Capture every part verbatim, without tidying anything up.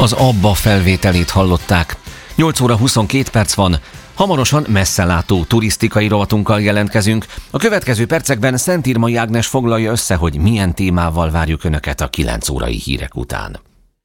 Az Abba felvételét hallották. nyolc óra huszonkét perc van, hamarosan messzelátó turisztikai rovatunkkal jelentkezünk. A következő percekben Szentírmai Ágnes foglalja össze, hogy milyen témával várjuk Önöket a kilenc órai hírek után.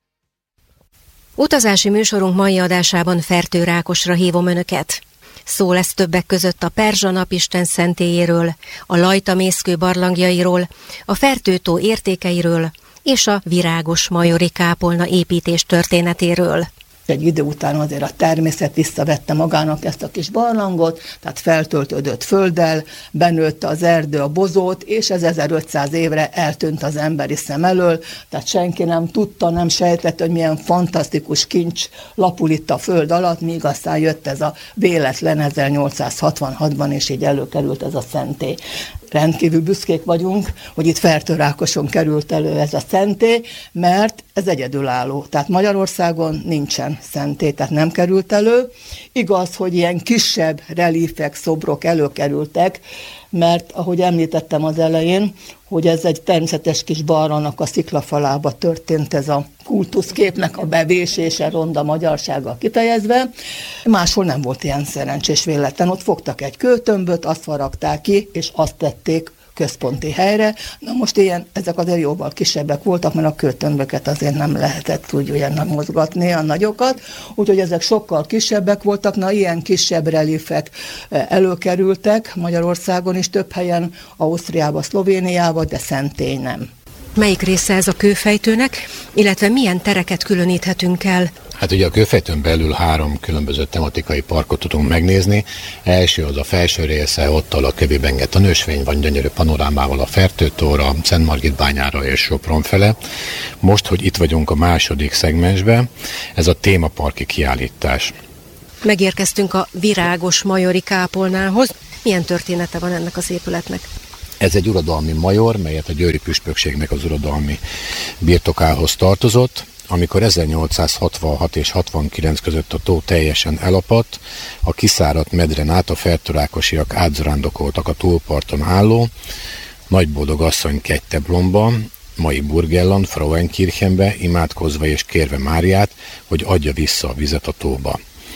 Utazási műsorunk mai adásában Fertőrákosra hívom Önöket. Szó lesz többek között a Perzsa napisten szentélyéről, a Lajta-mészkő barlangjairól, a Fertőtó értékeiről és a virágos majori kápolna építés történetéről. Egy idő után azért a természet visszavette magának ezt a kis barlangot, tehát feltöltődött földdel, benőtte az erdő a bozót, és ez ezerötszáz évre eltűnt az emberi szem elől, tehát senki nem tudta, nem sejtett, hogy milyen fantasztikus kincs lapul itt a föld alatt, míg aztán jött ez a véletlen ezernyolcszázhatvanhatban, és így előkerült ez a szentély. Rendkívül büszkék vagyunk, hogy itt Fertőrákoson került elő ez a szentély, mert ez egyedülálló. Tehát Magyarországon nincsen szentély, tehát nem került elő. Igaz, hogy ilyen kisebb relífek, szobrok előkerültek, mert ahogy említettem az elején, hogy ez egy természetes kis barlangnak a sziklafalába történt ez a kultuszképnek a bevésése, ronda magyarsággal kifejezve. Máshol nem volt ilyen szerencsés véletlen. Ott fogtak egy kőtömböt, azt faragták ki, és azt tették központi helyre. Na most ilyen, ezek azért jóval kisebbek voltak, mert a kőtömböket azért nem lehetett úgy olyan mozgatni, a nagyokat, úgyhogy ezek sokkal kisebbek voltak. Na, ilyen kisebb relífek előkerültek Magyarországon is több helyen, Ausztriában, Szlovéniában, de szentély nem. Melyik része ez a kőfejtőnek, illetve milyen tereket különíthetünk el? Hát ugye a kőfejtőn belül három különböző tematikai parkot tudunk megnézni. Első az a felső része, ott a kövében tanúsvény van gyönyörű panorámával a Fertőtóra, Szent Margit bányára és Sopron fele. Most, hogy itt vagyunk a második szegmensben, ez a témaparki kiállítás. Megérkeztünk a virágos majori kápolnához. Milyen története van ennek az épületnek? Ez egy uradalmi major, melyet a győri püspökségnek az uradalmi birtokához tartozott. Amikor ezernyolcszázhatvanhat és hatvankilenc között a tó teljesen elapadt, a kiszáradt medren át a fertőrákosiak átzarándokoltak a túlparton álló Nagyboldog asszony kegyteblomba, mai Burgelland, Frauenkirchenbe, imádkozva és kérve Máriát, hogy adja vissza a vizet a tóba.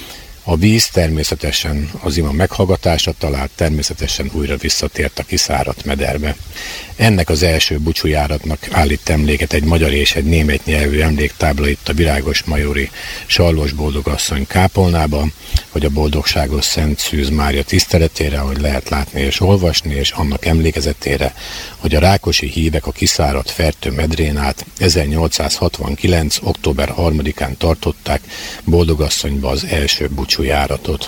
A víz természetesen az ima meghallgatása talált, természetesen újra visszatért a kiszáradt mederbe. Ennek az első búcsújáratnak állít emléket egy magyar és egy német nyelvű emléktábla itt a virágos majori Sallos boldogasszony kápolnába, hogy a boldogságos Szent Szűz Mária tiszteletére, hogy lehet látni és olvasni, és annak emlékezetére, hogy a rákosi hívek a kiszáradt Fertő medrén át ezernyolcszázhatvankilenc. október harmadikán tartották Boldogasszonyba az első búcsújáratot.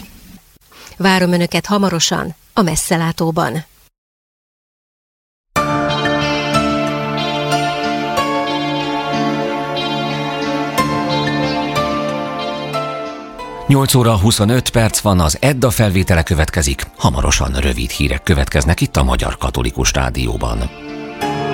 Várom Önöket hamarosan a messzelátóban. nyolc óra huszonöt perc van, az Edda felvétele következik. Hamarosan rövid hírek következnek itt a Magyar Katolikus Rádióban.